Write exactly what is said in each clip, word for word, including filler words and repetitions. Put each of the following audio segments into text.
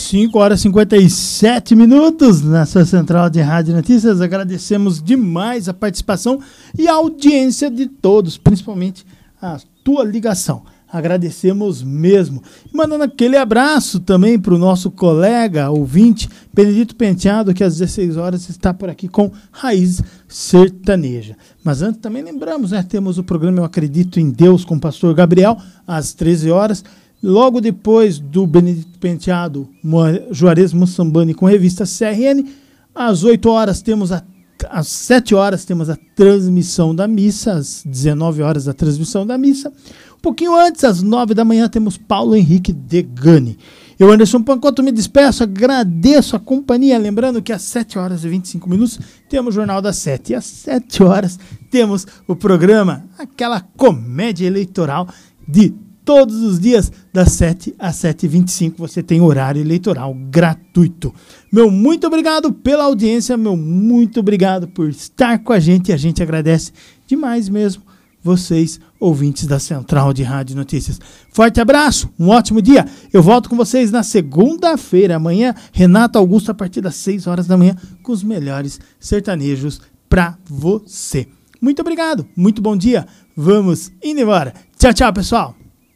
cinco horas e cinquenta e sete minutos na sua central de Rádio Notícias. Agradecemos demais a participação e a audiência de todos, principalmente a tua ligação. Agradecemos mesmo. Mandando aquele abraço também para o nosso colega ouvinte, Benedito Penteado, que às dezesseis horas está por aqui com Raiz Sertaneja. Mas antes também lembramos, né? Temos o programa Eu Acredito em Deus com o pastor Gabriel, às treze horas. Logo depois do Benedito Penteado, Juarez Moçambani com a revista C R N, às oito horas temos a às sete horas temos a transmissão da missa, às dezenove horas a transmissão da missa. Um pouquinho antes, às nove da manhã, temos Paulo Henrique Degani. Eu, Anderson Pancoto, me despeço, agradeço a companhia, lembrando que às sete horas e vinte e cinco minutos temos o Jornal das sete, e às sete horas temos o programa, aquela comédia eleitoral de todos os dias, das sete às sete e vinte e cinco, você tem horário eleitoral gratuito. Meu muito obrigado pela audiência, meu muito obrigado por estar com a gente, e a gente agradece demais mesmo vocês, ouvintes da Central de Rádio Notícias. Forte abraço, um ótimo dia. Eu volto com vocês na segunda-feira, amanhã, Renato Augusto, a partir das seis horas da manhã, com os melhores sertanejos para você. Muito obrigado, muito bom dia. Vamos indo embora. Tchau, tchau, pessoal.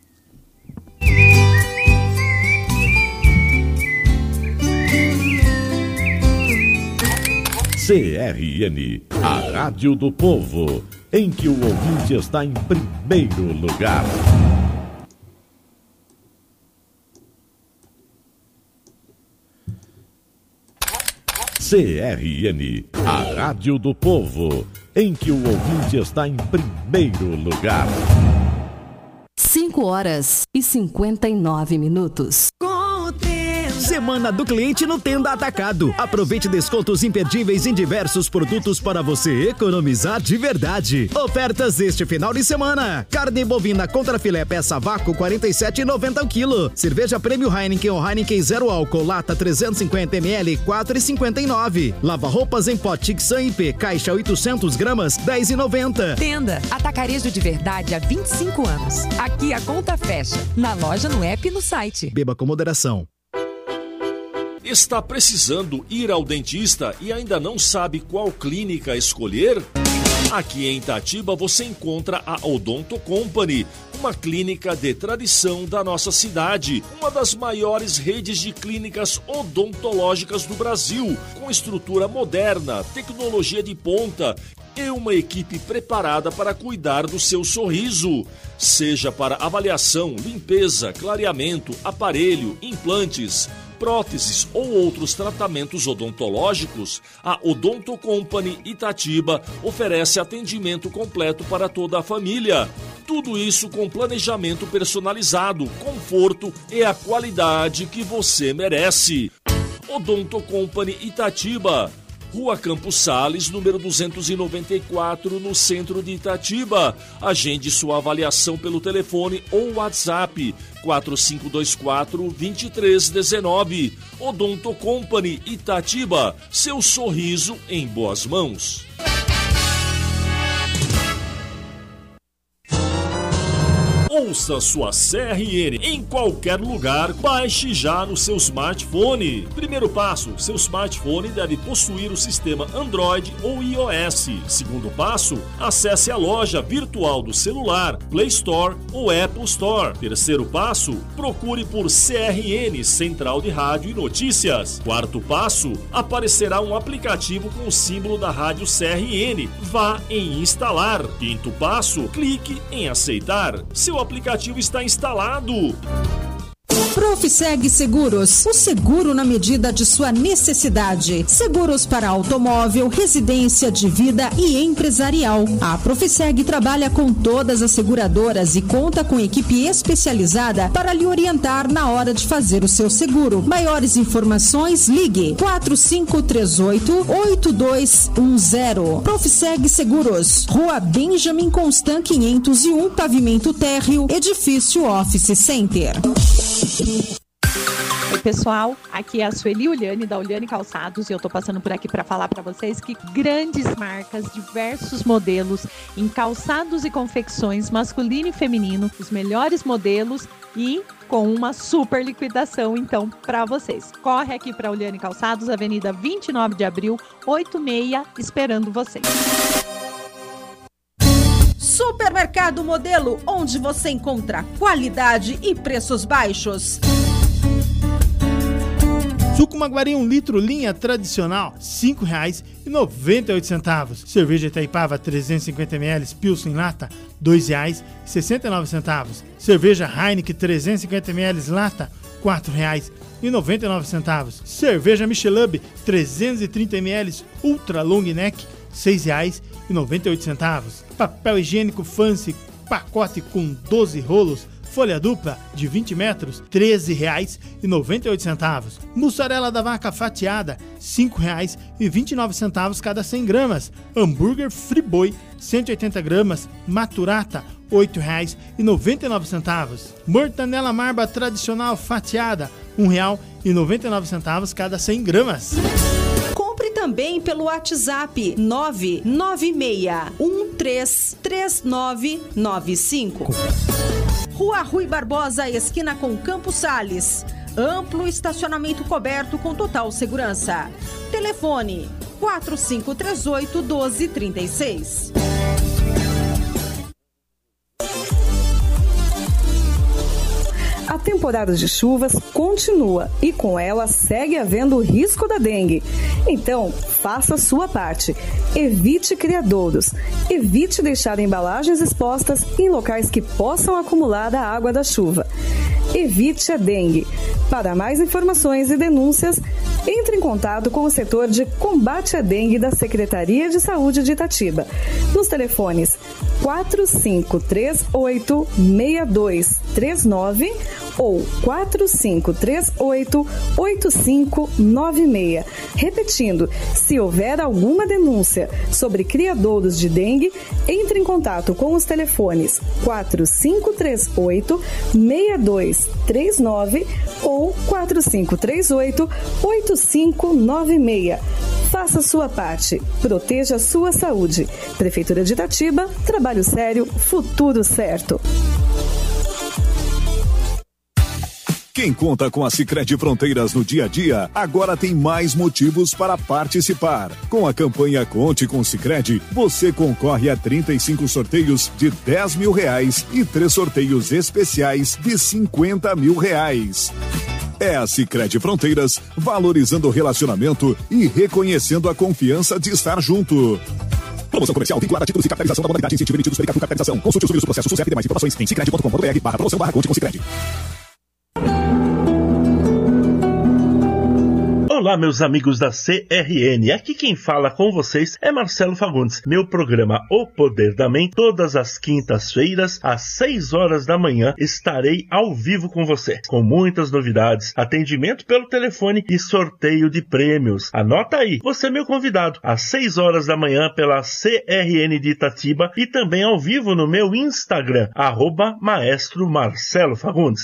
C R N, a Rádio do Povo, em que o ouvinte está em primeiro lugar. C R N, a Rádio do Povo, em que o ouvinte está em primeiro lugar. cinco horas e cinquenta e nove minutos. Semana do Cliente no Tenda Atacado. Aproveite descontos imperdíveis em diversos produtos para você economizar de verdade. Ofertas este final de semana. Carne bovina contra filé peça vácuo quarenta e sete reais e noventa centavos o quilo. Cerveja Prêmio Heineken ou Heineken Zero Álcool lata trezentos e cinquenta mililitros quatro reais e cinquenta e nove centavos. Lava roupas em pote Tixan I P caixa oitocentos gramas dez reais e noventa centavos. Tenda Atacarejo de Verdade há vinte e cinco anos. Aqui a conta fecha. Na loja, no app e no site. Beba com moderação. Está precisando ir ao dentista e ainda não sabe qual clínica escolher? Aqui em Itatiba você encontra a Odonto Company, uma clínica de tradição da nossa cidade, uma das maiores redes de clínicas odontológicas do Brasil, com estrutura moderna, tecnologia de ponta e uma equipe preparada para cuidar do seu sorriso. Seja para avaliação, limpeza, clareamento, aparelho, implantes, próteses ou outros tratamentos odontológicos, a Odonto Company Itatiba oferece atendimento completo para toda a família. Tudo isso com planejamento personalizado, conforto e a qualidade que você merece. Odonto Company Itatiba, Rua Campos Sales, número duzentos e noventa e quatro, no centro de Itatiba. Agende sua avaliação pelo telefone ou WhatsApp quatro cinco dois quatro, dois três um nove. Odonto Company Itatiba, seu sorriso em boas mãos. Ouça sua C R N em qualquer lugar, baixe já no seu smartphone. Primeiro passo, seu smartphone deve possuir o sistema Android ou iOS. Segundo passo, acesse a loja virtual do celular, Play Store ou Apple Store. Terceiro passo, procure por C R N, Central de Rádio e Notícias. Quarto passo, aparecerá um aplicativo com o símbolo da rádio C R N. Vá em instalar. Quinto passo, clique em aceitar. Seu aplicativo está instalado. Profseg Seguros, o seguro na medida de sua necessidade. Seguros para automóvel, residência, de vida e empresarial. A Profseg trabalha com todas as seguradoras e conta com equipe especializada para lhe orientar na hora de fazer o seu seguro. Maiores informações, ligue quatro cinco três oito, oito dois um zero. Profseg Seguros, Rua Benjamin Constant quinhentos e um, pavimento térreo, edifício Office Center. Oi pessoal, aqui é a Sueli Uliane da Uliane Calçados e eu tô passando por aqui para falar para vocês que grandes marcas, diversos modelos em calçados e confecções masculino e feminino, os melhores modelos e com uma super liquidação, então, para vocês. Corre aqui para Uliane Calçados, Avenida vinte e nove de abril, oitenta e seis, esperando vocês. Supermercado Modelo, onde você encontra qualidade e preços baixos. Suco Maguari um litro, linha tradicional, cinco reais e noventa e oito centavos. Cerveja Itaipava trezentos e cinquenta mililitros, Pilsen em lata, dois reais e sessenta e nove centavos. Cerveja Heineken trezentos e cinquenta mililitros, lata, quatro reais e noventa e nove centavos. Cerveja Michelob trezentos e trinta mililitros, Ultra Long Neck, seis reais e noventa e oito centavos. Papel higiênico Fancy, pacote com doze rolos, folha dupla de vinte metros, treze reais e noventa e oito centavos. Mussarela da vaca fatiada, cinco reais e vinte e nove centavos cada cem gramas. Hambúrguer Friboi, cento e oitenta gramas, Maturata, oito reais e noventa e nove centavos. Mortandela Marba tradicional fatiada, um real e noventa e nove centavos cada cem gramas. Compre também pelo WhatsApp nove nove seis um três três nove nove cinco. Rua Rui Barbosa, esquina com Campos Sales. Amplo estacionamento coberto com total segurança. Telefone quatro cinco três oito, um dois três seis. A temporada de chuvas continua e com ela segue havendo o risco da dengue. Então, faça a sua parte. Evite criadouros. Evite deixar embalagens expostas em locais que possam acumular a água da chuva. Evite a dengue. Para mais informações e denúncias, entre em contato com o setor de combate à dengue da Secretaria de Saúde de Itatiba, nos telefones quatro cinco três oito, seis dois três nove ou quatro cinco três oito, oito cinco nove seis. Repetindo, se houver alguma denúncia sobre criadouros de dengue, entre em contato com os telefones quatro cinco três oito, seis dois três nove ou quatro cinco três oito, oito cinco nove seis. Faça a sua parte. Proteja a sua saúde. Prefeitura de Itatiba, trabalho sério, futuro certo. Quem conta com a Sicredi Fronteiras no dia a dia, agora tem mais motivos para participar. Com a campanha Conte com Sicredi, você concorre a trinta e cinco sorteios de dez mil reais e três sorteios especiais de cinquenta mil reais. É a Sicredi Fronteiras, valorizando o relacionamento e reconhecendo a confiança de estar junto. Promoção comercial vinculada a títulos e capitalização da modalidade incentivo emitidos pela capitalização. Consulte os números do processo S U S E P e demais informações em sicredi ponto com ponto br barra promoção barra Conte com Sicredi. Olá, meus amigos da C R N, aqui quem fala com vocês é Marcelo Fagundes. Meu programa O Poder da Mente, todas as quintas-feiras, às seis horas da manhã, estarei ao vivo com você, com muitas novidades, atendimento pelo telefone e sorteio de prêmios. Anota aí, você é meu convidado, às seis horas da manhã pela C R N de Itatiba e também ao vivo no meu Instagram, arroba Maestro Marcelo Fagundes.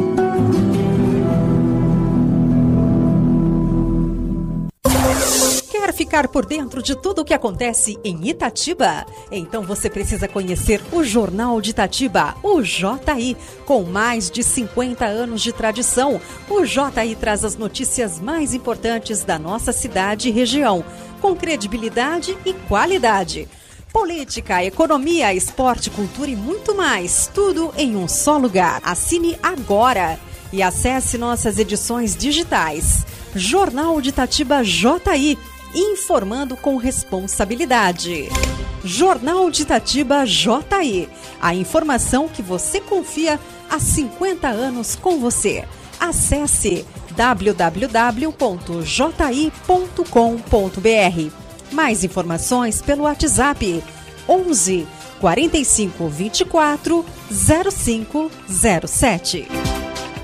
Quer ficar por dentro de tudo o que acontece em Itatiba? Então você precisa conhecer o Jornal de Itatiba, o J I. Com mais de cinquenta anos de tradição, o J I traz as notícias mais importantes da nossa cidade e região, com credibilidade e qualidade. Política, economia, esporte, cultura e muito mais, tudo em um só lugar. Assine agora e acesse nossas edições digitais. Jornal de Itatiba J I, informando com responsabilidade. Jornal de Itatiba J I, a informação que você confia há cinquenta anos com você. Acesse w w w ponto j i ponto com ponto b r. Mais informações pelo WhatsApp onze, quarenta e cinco, vinte e quatro, zero cinco zero sete.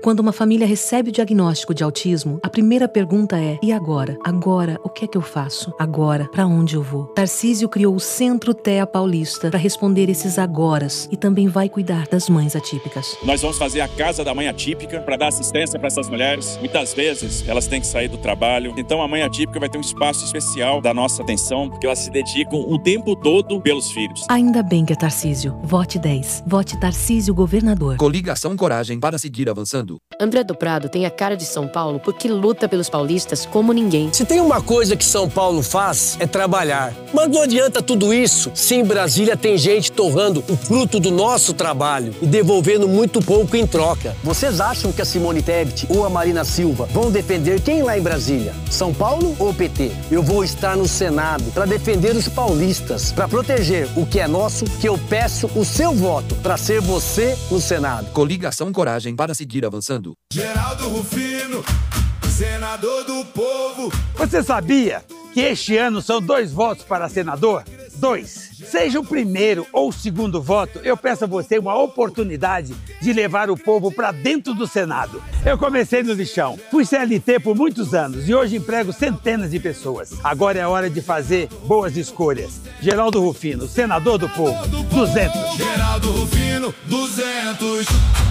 Quando uma família recebe o diagnóstico de autismo, a primeira pergunta é: e agora? Agora, o que é que eu faço? Agora, para onde eu vou? Tarcísio criou o Centro T E A Paulista para responder esses agoras e também vai cuidar das mães atípicas. Nós vamos fazer a Casa da Mãe Atípica para dar assistência para essas mulheres. Muitas vezes elas têm que sair do trabalho, então a Mãe Atípica vai ter um espaço especial da nossa atenção, porque elas se dedicam o tempo todo pelos filhos. Ainda bem que é Tarcísio. Vote dez. Vote Tarcísio Governador. Coligação Coragem para seguir avançando. André do Prado tem a cara de São Paulo porque luta pelos paulistas como ninguém. Se tem uma coisa que São Paulo faz, é trabalhar. Mas não adianta tudo isso se em Brasília tem gente torrando o fruto do nosso trabalho e devolvendo muito pouco em troca. Vocês acham que a Simone Tebet ou a Marina Silva vão defender quem lá em Brasília? São Paulo ou P T? Eu vou estar no Senado para defender os paulistas, para proteger o que é nosso, que eu peço o seu voto para ser você no Senado. Coligação Coragem para seguir avançando. Geraldo Rufino, senador do povo. Você sabia que este ano são dois votos para senador? Dois. Seja o primeiro ou o segundo voto, eu peço a você uma oportunidade de levar o povo para dentro do Senado. Eu comecei no lixão, fui C L T por muitos anos e hoje emprego centenas de pessoas. Agora é hora de fazer boas escolhas. Geraldo Rufino, senador do povo, duzentos. Geraldo Rufino, duzentos.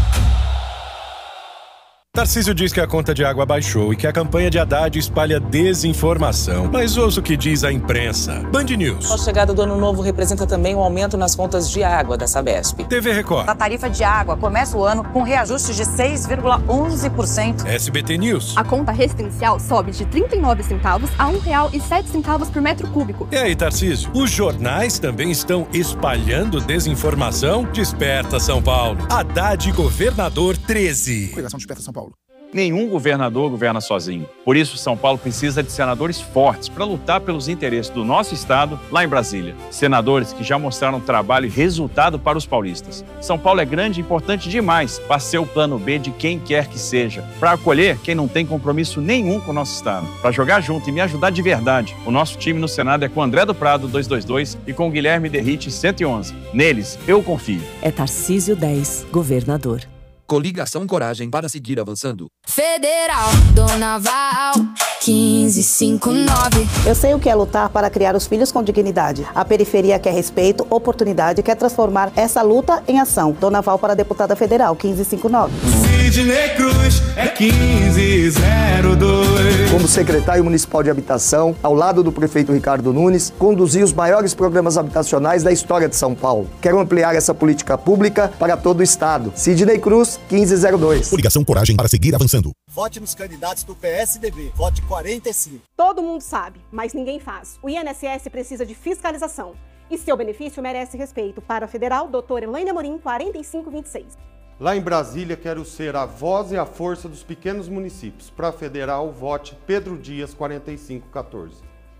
Tarcísio diz que a conta de água baixou e que a campanha de Haddad espalha desinformação. Mas ouça o que diz a imprensa. Band News. A chegada do ano novo representa também um aumento nas contas de água da Sabesp. T V Record. A tarifa de água começa o ano com reajuste de seis vírgula onze por cento. S B T News. A conta residencial sobe de trinta e nove centavos a um real e sete centavos por metro cúbico. E aí, Tarcísio? Os jornais também estão espalhando desinformação? Desperta São Paulo. Haddad Governador treze. Coligação Desperta São Paulo. Nenhum governador governa sozinho. Por isso, São Paulo precisa de senadores fortes para lutar pelos interesses do nosso estado lá em Brasília. Senadores que já mostraram trabalho e resultado para os paulistas. São Paulo é grande e importante demais para ser o plano B de quem quer que seja. Para acolher quem não tem compromisso nenhum com o nosso estado. Para jogar junto e me ajudar de verdade. O nosso time no Senado é com André do Prado, duzentos e vinte e dois, e com Guilherme Derrite, cento e onze. Neles, eu confio. É Tarcísio dez, governador. Coligação Coragem para seguir avançando. Federal, Dona Val, quinze cinquenta e nove. Eu sei o que é lutar para criar os filhos com dignidade. A periferia quer respeito, oportunidade, quer transformar essa luta em ação. Dona Val para deputada federal, quinze cinquenta e nove. Sidney Cruz é quinze zero dois. Como secretário municipal de habitação, ao lado do prefeito Ricardo Nunes, conduzi os maiores programas habitacionais da história de São Paulo. Quero ampliar essa política pública para todo o estado. Sidney Cruz, quinze zero dois. Coligação Coragem para seguir avançando. Vote nos candidatos do P S D B. Vote quarenta e cinco. Todo mundo sabe, mas ninguém faz. O I N S S precisa de fiscalização. E seu benefício merece respeito. Para a federal, doutora Elaine Amorim, quarenta e cinco vinte e seis. Lá em Brasília, quero ser a voz e a força dos pequenos municípios. Para a federal, vote Pedro Dias, quarenta e cinco quatorze.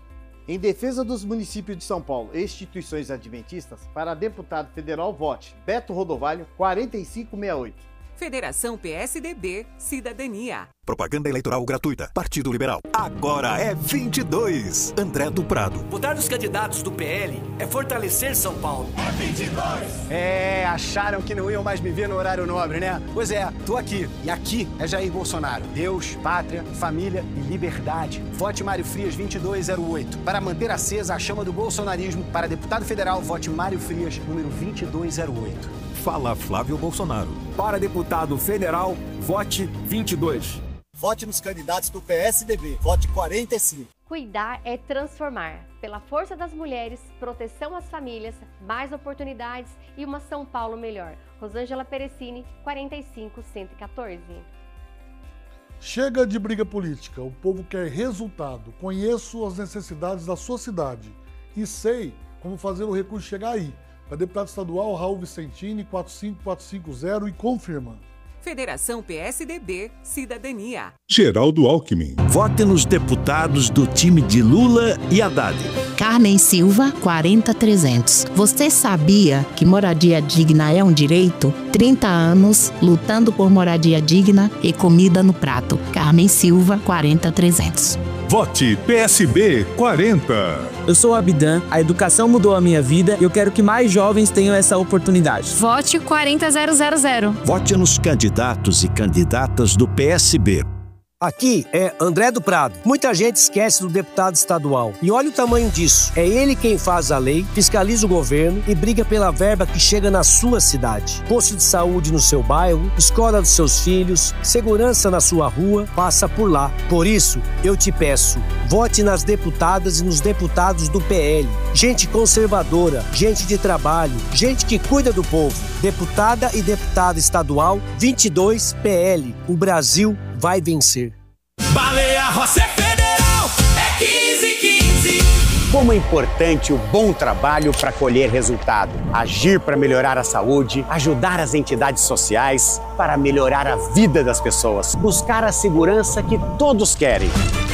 Em defesa dos municípios de São Paulo e instituições adventistas, para deputado federal, vote Beto Rodovalho, quarenta e cinco sessenta e oito. Federação P S D B, Cidadania. Propaganda eleitoral gratuita. Partido Liberal. Agora é vinte e dois. André do Prado. Votar nos candidatos do P L é fortalecer São Paulo. É vinte e dois. É, acharam que não iam mais me ver no horário nobre, né? Pois é, tô aqui. E aqui é Jair Bolsonaro. Deus, pátria, família e liberdade. Vote Mário Frias vinte e dois zero oito. Para manter acesa a chama do bolsonarismo, para deputado federal, vote Mário Frias, número vinte e dois zero oito. Fala Flávio Bolsonaro. Para deputado federal, vote vinte e dois. Vote nos candidatos do P S D B. Vote quarenta e cinco. Cuidar é transformar. Pela força das mulheres, proteção às famílias, mais oportunidades e uma São Paulo melhor. Rosângela Perecini, quarenta e cinco cento e quatorze. Chega de briga política. O povo quer resultado. Conheço as necessidades da sua cidade e sei como fazer o recurso chegar aí. Para deputado estadual, Raul Vicentini, quatro cinco quatro cinco zero e confirma. Federação P S D B, Cidadania. Geraldo Alckmin. Vote nos deputados do time de Lula e Haddad. Carmen Silva, quarenta trezentos. Você sabia que moradia digna é um direito? trinta anos lutando por moradia digna e comida no prato. Carmen Silva, quarenta trezentos. Vote P S B quarenta. Eu sou o Abdan, a educação mudou a minha vida e eu quero que mais jovens tenham essa oportunidade. Vote quarenta mil. Vote nos candidatos e candidatas do P S B. Aqui é André do Prado. Muita gente esquece do deputado estadual. E olha o tamanho disso. É ele quem faz a lei, fiscaliza o governo e briga pela verba que chega na sua cidade. Posto de saúde no seu bairro, escola dos seus filhos, segurança na sua rua, passa por lá. Por isso, eu te peço, vote nas deputadas e nos deputados do P L. Gente conservadora, gente de trabalho, gente que cuida do povo. Deputada e deputada estadual vinte e dois P L. O Brasil vai vencer. Baleia Rossi é federal, é quinze quinze. Como é importante o bom trabalho para colher resultado. Agir para melhorar a saúde, ajudar as entidades sociais, para melhorar a vida das pessoas. Buscar a segurança que todos querem.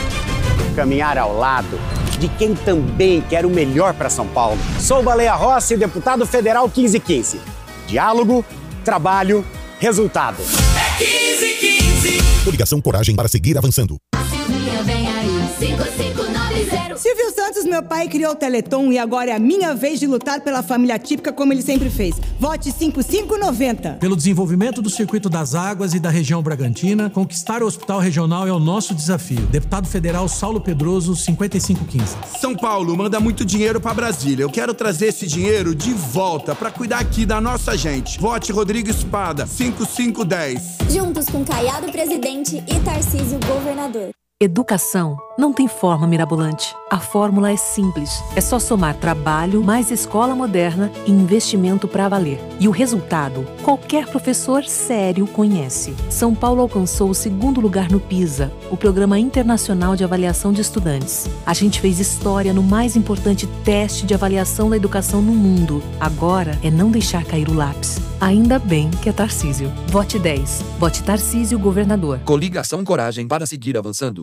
Caminhar ao lado de quem também quer o melhor para São Paulo. Sou Baleia Rossi, deputado federal quinze quinze. Diálogo, trabalho, resultado. É quinze quinze. Coligação Coragem para seguir avançando. Silvia, vem aí, cinco cinco nove zero. Silvio Santos, meu pai, criou o Teleton e agora é a minha vez de lutar pela família típica como ele sempre fez. Vote cinco cinco nove zero. Pelo desenvolvimento do Circuito das Águas e da região Bragantina, conquistar o Hospital Regional é o nosso desafio. Deputado Federal Saulo Pedroso, cinquenta e cinco quinze. São Paulo manda muito dinheiro pra Brasília. Eu quero trazer esse dinheiro de volta pra cuidar aqui da nossa gente. Vote Rodrigo Espada, cinco cinco um zero. Juntos com Caiado presidente e Tarcísio governador. Educação não tem forma mirabolante. A fórmula é simples. É só somar trabalho, mais escola moderna e investimento para valer. E o resultado, qualquer professor sério conhece. São Paulo alcançou o segundo lugar no PISA, o Programa Internacional de Avaliação de Estudantes. A gente fez história no mais importante teste de avaliação da educação no mundo. Agora é não deixar cair o lápis. Ainda bem que é Tarcísio. Vote dez. Vote Tarcísio governador. Coligação Coragem para seguir avançando.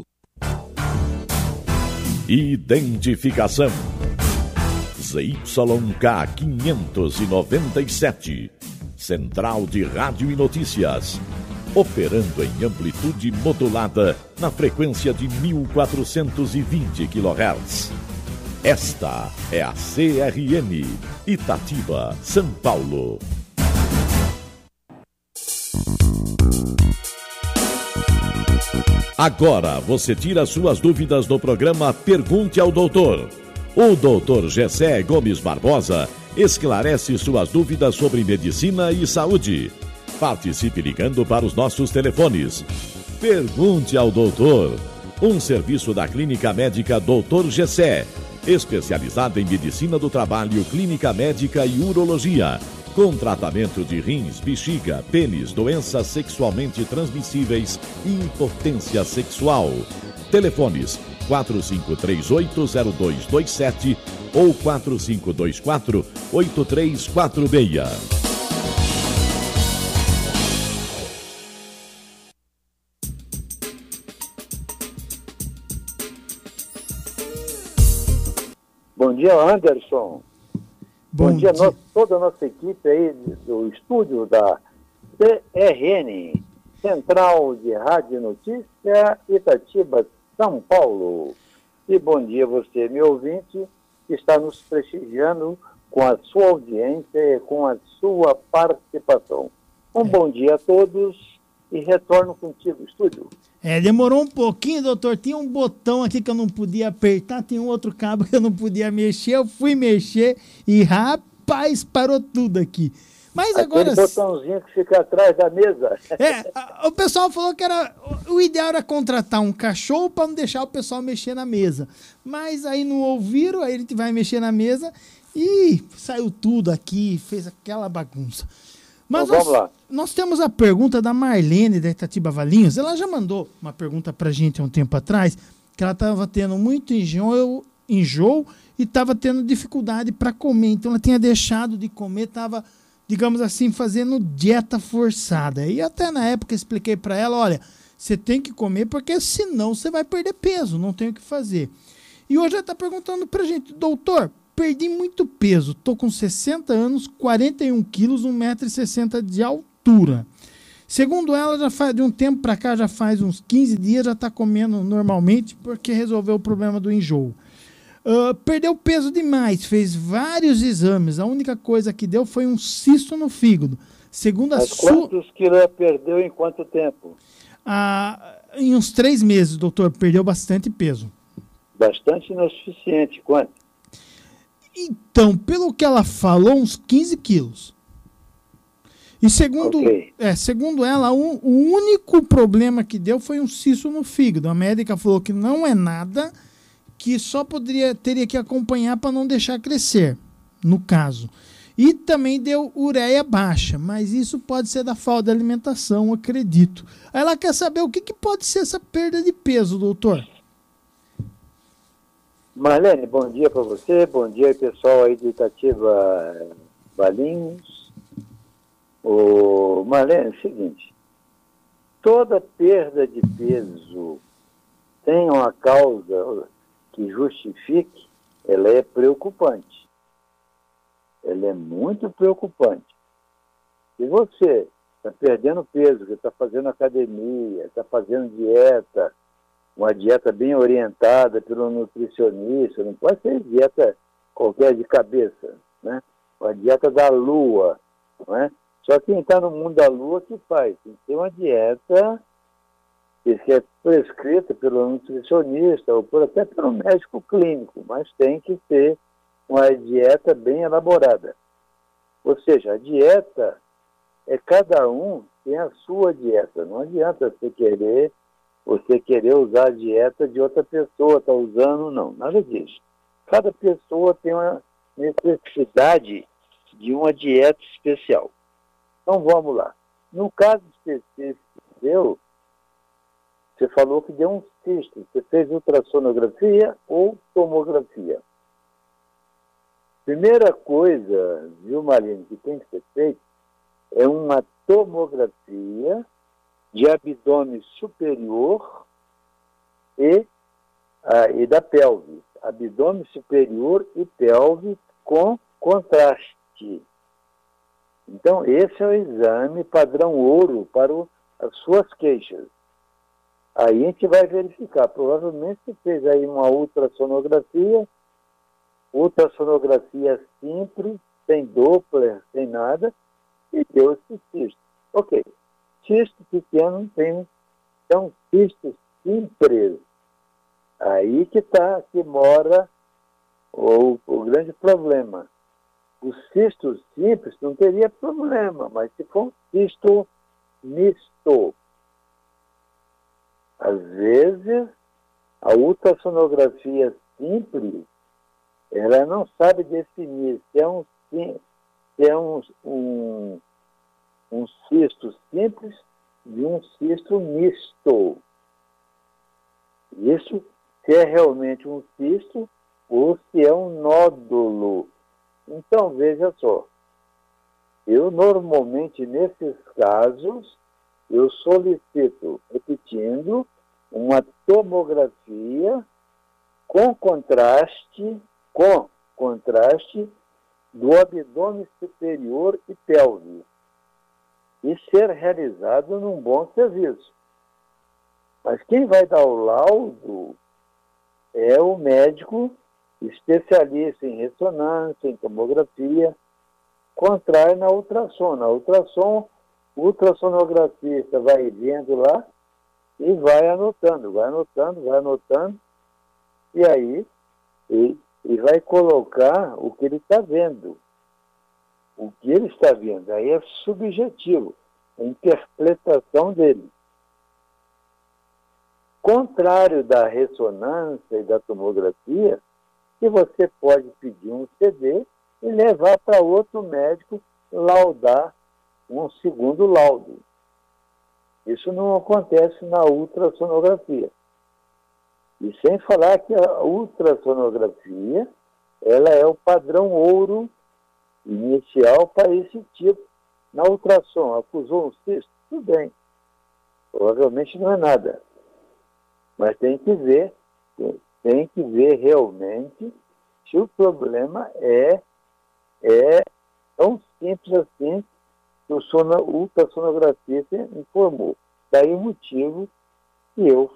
Identificação Z Y K quinhentos e noventa e sete, Central de Rádio e Notícias, operando em amplitude modulada na frequência de mil quatrocentos e vinte quilohertz. Esta é a C R M, Itatiba, São Paulo. Agora você tira suas dúvidas no programa Pergunte ao Doutor. O doutor Gessé Gomes Barbosa esclarece suas dúvidas sobre medicina e saúde. Participe ligando para os nossos telefones. Pergunte ao Doutor, um serviço da Clínica Médica doutor Gessé, especializada em medicina do trabalho, clínica médica e urologia, com tratamento de rins, bexiga, pênis, doenças sexualmente transmissíveis e impotência sexual. Telefones quatro cinco três oito zero dois dois sete ou quatro cinco dois quatro oito três quatro seis. Bom dia, Anderson. Bom, Bom dia, dia. No, toda a nossa equipe aí do estúdio da C R N, Central de Rádio Notícia, Itatiba, São Paulo. E bom dia você, meu ouvinte, que está nos prestigiando com a sua audiência e com a sua participação. Um bom dia a todos e retorno contigo, estúdio. É, demorou um pouquinho, doutor. Tinha um botão aqui que eu não podia apertar, tem um outro cabo que eu não podia mexer. Eu fui mexer e, rapaz, parou tudo aqui. Mas agora... Aquele botãozinho que fica atrás da mesa. É, a, o pessoal falou que era o ideal era contratar um cachorro para não deixar o pessoal mexer na mesa. Mas aí não ouviram, aí a gente vai mexer na mesa e saiu tudo aqui, fez aquela bagunça. Mas então, vamos nós, lá. Nós temos a pergunta da Marlene, da Itatiba Valinhos. Ela já mandou uma pergunta pra gente há um tempo atrás, que ela estava tendo muito enjoo, enjoo e estava tendo dificuldade para comer. Então ela tinha deixado de comer, estava, digamos assim, fazendo dieta forçada. E até na época eu expliquei para ela, olha, você tem que comer porque senão você vai perder peso, não tem o que fazer. E hoje ela está perguntando pra gente, doutor, perdi muito peso, tô com sessenta anos, quarenta e um quilos, um metro e sessenta de altura. Segundo ela, já faz, de um tempo para cá, já faz uns quinze dias, já está comendo normalmente porque resolveu o problema do enjoo. Uh, perdeu peso demais, fez vários exames. A única coisa que deu foi um cisto no fígado. Segundo a Mas sua... quantos quilos ela perdeu em quanto tempo? Ah, em uns três meses, doutor, perdeu bastante peso. Bastante não é suficiente. Quanto? Então, pelo que ela falou, uns quinze quilos. E segundo, okay. é, segundo ela, o, o único problema que deu foi um cisto no fígado. A médica falou que não é nada, que só poderia, teria que acompanhar para não deixar crescer, no caso. E também deu ureia baixa, mas isso pode ser da falta de alimentação, acredito. Aí ela quer saber o que, que pode ser essa perda de peso, doutor. Marlene, bom dia para você, bom dia pessoal aí de Itatiba Valinhos. Ô, Marlene, é o seguinte, toda perda de peso tem uma causa que justifique, ela é preocupante. Ela é muito preocupante. Se você está perdendo peso, está fazendo academia, está fazendo dieta, uma dieta bem orientada pelo nutricionista, não pode ser dieta qualquer de cabeça, né? Uma dieta da lua, não é? Só quem está no mundo da lua que faz. Tem que ter uma dieta que é prescrita pelo nutricionista ou por, até pelo médico clínico, mas tem que ter uma dieta bem elaborada. Ou seja, a dieta é cada um tem a sua dieta. Não adianta você querer, você querer usar a dieta de outra pessoa, está usando, não, nada disso. Cada pessoa tem uma necessidade de uma dieta especial. Então vamos lá. No caso específico deu, você falou que deu um cisto. Você fez ultrassonografia ou tomografia? Primeira coisa, viu, Marlene, que tem que ser feita é uma tomografia de abdômen superior e, ah, e da pelve. Abdômen superior e pelve com contraste. Então, esse é o exame padrão ouro para o, as suas queixas. Aí a gente vai verificar. Provavelmente você fez aí uma ultrassonografia, ultrassonografia simples, sem Doppler, sem nada, e deu esse cisto. Ok. Cisto pequeno tem, são cistos simples. Aí que tá, que mora o, o grande problema. O cisto simples não teria problema, mas se for um cisto misto, às vezes a ultrassonografia simples, ela não sabe definir se é um, se é um, um, um cisto simples de um cisto misto. Isso se é realmente um cisto ou se é um nódulo. Então, veja só, eu normalmente, nesses casos, eu solicito, repetindo, uma tomografia com contraste, com contraste do abdômen superior e pelve, e ser realizado num bom serviço. Mas quem vai dar o laudo é o médico especialista em ressonância, em tomografia, contrário na ultrassom. Na ultrassom, o ultrassonografista vai vendo lá e vai anotando, vai anotando, vai anotando, e aí e, e vai colocar o que ele está vendo. O que ele está vendo, aí é subjetivo, a interpretação dele. Contrário da ressonância e da tomografia, que você pode pedir um C D e levar para outro médico laudar um segundo laudo. Isso não acontece na ultrassonografia. E sem falar que a ultrassonografia, ela é o padrão ouro inicial para esse tipo. Na ultrassom, acusou um cisto? Tudo bem. Provavelmente não é nada. Mas tem que ver, tem que ver realmente se o problema é, é tão simples assim o sono, ultrassonografista informou. Daí o motivo que eu